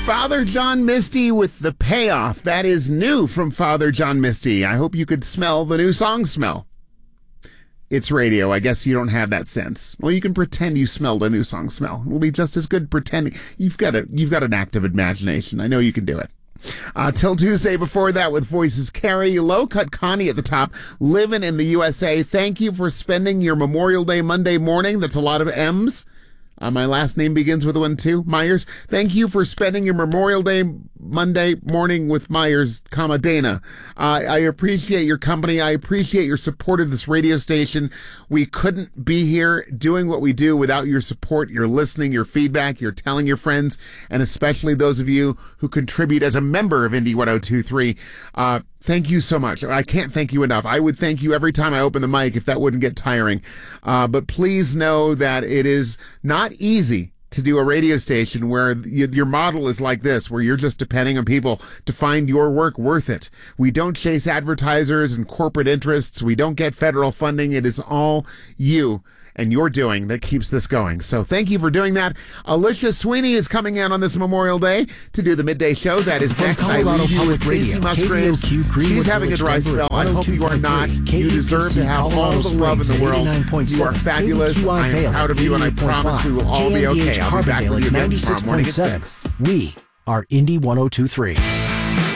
Father John Misty with The Payoff. That is new from Father John Misty. I hope you could smell the new song smell. It's radio. I guess you don't have that sense. Well, you can pretend you smelled a new song smell. It'll be just as good pretending. You've got an active imagination. I know you can do it. Till Tuesday before that with Voices Carry, Low Cut Connie at the top, living in the USA. Thank you for spending your Memorial Day Monday morning. That's a lot of M's. My last name begins with one too, Myers. Thank you for spending your Memorial Day Monday morning with Myers, Dana. I appreciate your company. I appreciate your support of this radio station. We couldn't be here doing what we do without your support, your listening, your feedback, your telling your friends, and especially those of you who contribute as a member of Indie 102.3. Thank you so much. I can't thank you enough. I would thank you every time I open the mic if that wouldn't get tiring. But please know that it is not easy to do a radio station where your model is like this, where you're just depending on people to find your work worth it. We don't chase advertisers and corporate interests. We don't get federal funding. It is all you and your doing that keeps this going. So thank you for doing that. Alicia Sweeney is coming in on this Memorial Day to do the midday show. That is next. Colorado Public Radio, Musgraves. She's having a dry spell. I hope you are not. You deserve to have all the love in the world. You are fabulous. I am proud of you, and I promise we will all be okay. I'll be back with you again tomorrow morning at 6. We are Indie 102.3.